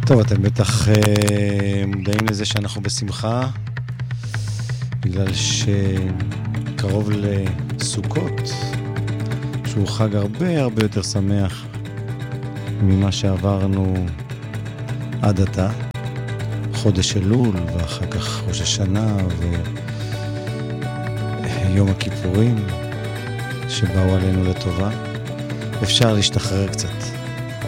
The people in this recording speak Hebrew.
טוב, אתם בטח מודעים לזה שאנחנו בשמחה, בגלל שקרוב לסוכות, שהוא חג הרבה הרבה יותר שמח ממה שעברנו עד עתה. חודש אלול, ואחר כך ראש השנה ויום הכיפורים שבאו עלינו לטובה. אפשר להשתחרר קצת.